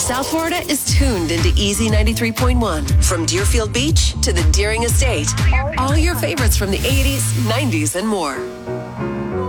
South Florida is tuned into Easy 93.1. From Deerfield Beach to the Deering Estate. All your favorites from the 80s, 90s, and more.